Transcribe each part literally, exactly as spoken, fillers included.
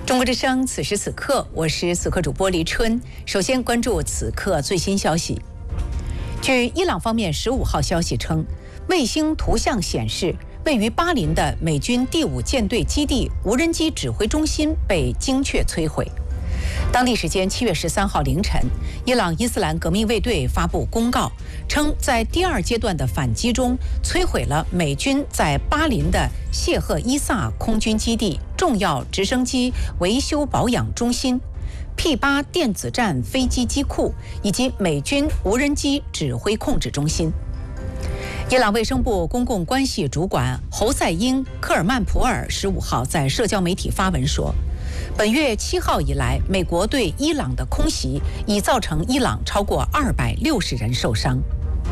中国之声，此时此刻，我是此刻主播黎春。首先关注此刻最新消息。据伊朗方面十五号消息称，卫星图像显示，位于巴林的美军第五舰队基地无人机指挥中心被精确摧毁。当地时间七月十三号凌晨，伊朗伊斯兰革命卫队发布公告，称在第二阶段的反击中摧毁了美军在巴林的谢赫伊萨空军基地、重要直升机维修保养中心、P 八电子战飞机机库以及美军无人机指挥控制中心。伊朗卫生部公共关系主管侯赛因·科尔曼普尔十五号在社交媒体发文说，本月七号以来，美国对伊朗的空袭已造成伊朗超过二百六十人受伤。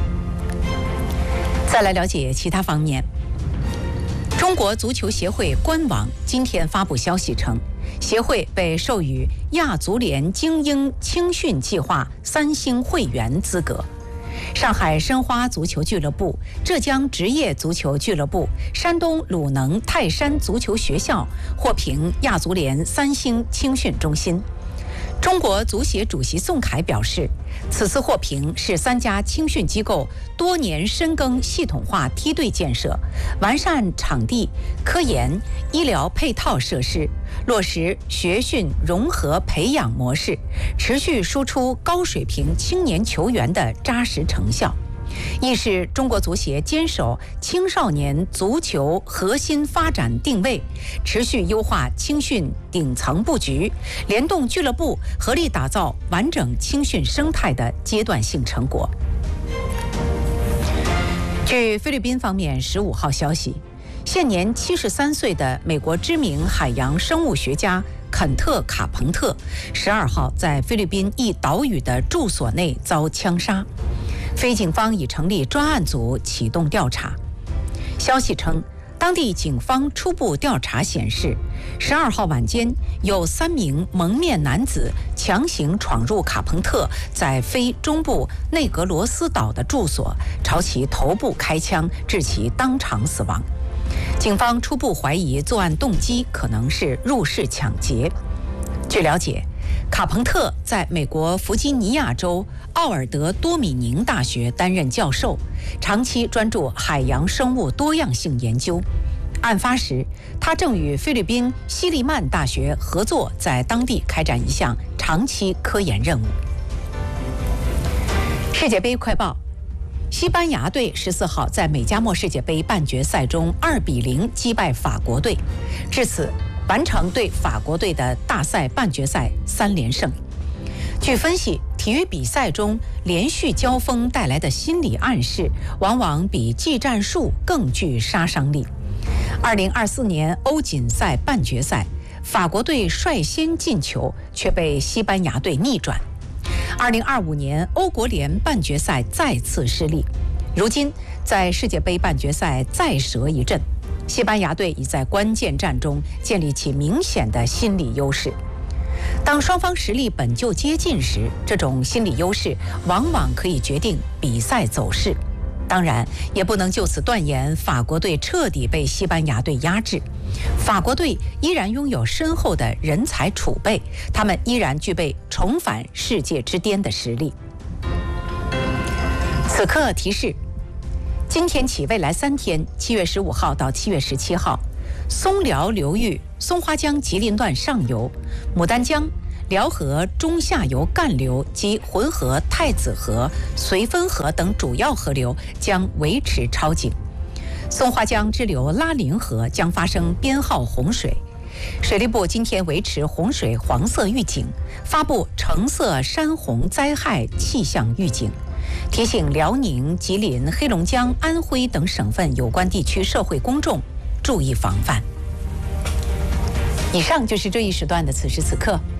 再来了解其他方面。中国足球协会官网今天发布消息称，协会被授予亚足联精英青训计划三星会员资格。上海申花足球俱乐部、浙江职业足球俱乐部、山东鲁能泰山足球学校获评亚足联三星青训中心。中国足协主席宋凯表示，此次获评是三家青训机构多年深耕系统化梯队建设，完善场地、科研、医疗配套设施，落实学训融合培养模式，持续输出高水平青年球员的扎实成效，亦是中国足协坚守青少年足球核心发展定位，持续优化青训顶层布局，联动俱乐部，合力打造完整青训生态的阶段性成果。据菲律宾方面十五号消息，现年七十三岁的美国知名海洋生物学家肯特·卡彭特十二号在菲律宾一岛屿的住所内遭枪杀。菲警方已成立专案组启动调查。消息称，当地警方初步调查显示，十二号晚间有三名蒙面男子强行闯入卡彭特在非中部内格罗斯岛的住所，朝其头部开枪，致其当场死亡。警方初步怀疑作案动机可能是入室抢劫。据了解，卡彭特在美国弗吉尼亚州奥尔德多米宁大学担任教授，长期专注海洋生物多样性研究。案发时，他正与菲律宾西利曼大学合作，在当地开展一项长期科研任务。世界杯快报：西班牙队十四号在美加墨世界杯半决赛中二比零击败法国队，至此完成对法国队的大赛半决赛三连胜。据分析，体育比赛中连续交锋带来的心理暗示，往往比技战术更具杀伤力。二零二四年欧锦赛半决赛，法国队率先进球，却被西班牙队逆转。二零二五年欧国联半决赛再次失利，如今在世界杯半决赛再折一阵。西班牙队已在关键战中建立起明显的心理优势。当双方实力本就接近时，这种心理优势往往可以决定比赛走势。当然，也不能就此断言法国队彻底被西班牙队压制。法国队依然拥有深厚的人才储备，他们依然具备重返世界之巅的实力。此刻提示：今天起未来三天，七月十五号到七月十七号，松辽流域松花江吉林段上游、牡丹江、辽河中下游干流及浑河、太子河、绥芬河等主要河流将维持超警。松花江支流拉陵河将发生编号洪水。水利部今天维持洪水黄色预警，发布橙色山洪灾害气象预警，提醒辽宁、吉林、黑龙江、安徽等省份有关地区社会公众注意防范。以上就是这一时段的此时此刻。